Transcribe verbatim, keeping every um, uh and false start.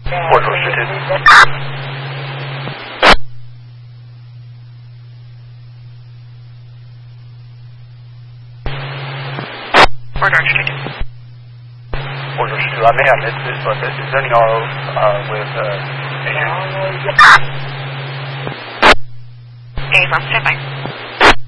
或者是这。 Order restricted. Order restricted. I may have missed it, but is there any R O uh, with uh, A from standby.